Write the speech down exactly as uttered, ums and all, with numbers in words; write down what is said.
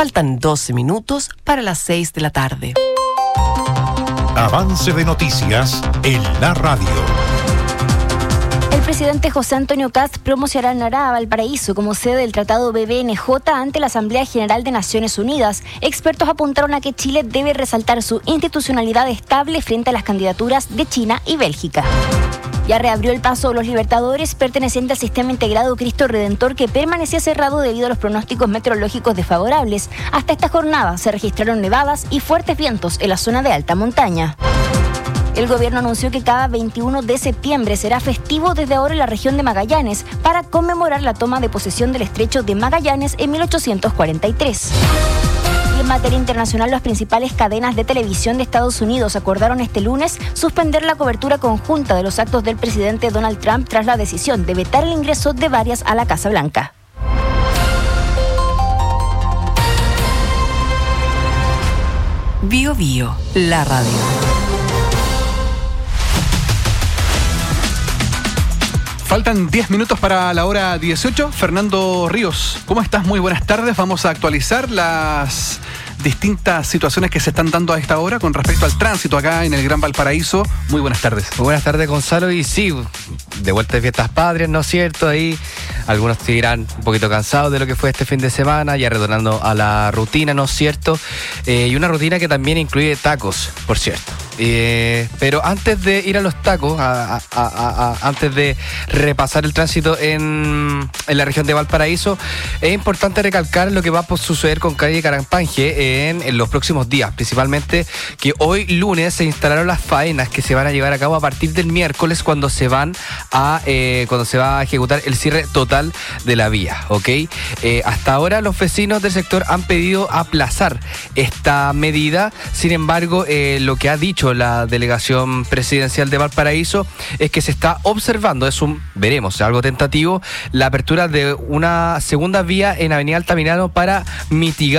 Faltan doce minutos para las seis de la tarde. Avance de noticias en la radio. El presidente José Antonio Kast promocionará a Valparaíso como sede del Tratado B B N J ante la Asamblea General de Naciones Unidas. Expertos apuntaron a que Chile debe resaltar su institucionalidad estable frente a las candidaturas de China y Bélgica. Ya reabrió el paso de los Libertadores, perteneciente al sistema integrado Cristo Redentor, que permanecía cerrado debido a los pronósticos meteorológicos desfavorables. Hasta esta jornada se registraron nevadas y fuertes vientos en la zona de alta montaña. El gobierno anunció que cada veintiuno de septiembre será festivo desde ahora en la región de Magallanes para conmemorar la toma de posesión del estrecho de Magallanes en mil ochocientos cuarenta y tres. Y en materia internacional, las principales cadenas de televisión de Estados Unidos acordaron este lunes suspender la cobertura conjunta de los actos del presidente Donald Trump tras la decisión de vetar el ingreso de varias a la Casa Blanca. Bio Bio, la radio. Faltan diez minutos para la hora dieciocho. Fernando Ríos, ¿cómo estás? Muy buenas tardes. Vamos a actualizar las distintas situaciones que se están dando a esta hora con respecto al tránsito acá en el Gran Valparaíso. Muy buenas tardes. Muy buenas tardes, Gonzalo. Y sí, de vuelta de fiestas patrias, ¿no es cierto? Ahí algunos te dirán un poquito cansados de lo que fue este fin de semana, ya retornando a la rutina, ¿no es cierto? Eh, y una rutina que también incluye tacos, por cierto. Eh, pero antes de ir a los tacos, a, a, a, a, antes de repasar el tránsito en, en la región de Valparaíso, es importante recalcar lo que va a suceder con calle Carampanje en, en los próximos días, principalmente que hoy lunes se instalaron las faenas que se van a llevar a cabo a partir del miércoles, cuando se van a eh, cuando se va a ejecutar el cierre total de la vía, ¿ok? Eh, hasta ahora los vecinos del sector han pedido aplazar esta medida. Sin embargo, eh, lo que ha dicho la delegación presidencial de Valparaíso es que se está observando, es un, veremos, algo tentativo, la apertura de una segunda vía en Avenida Altamirano para mitigar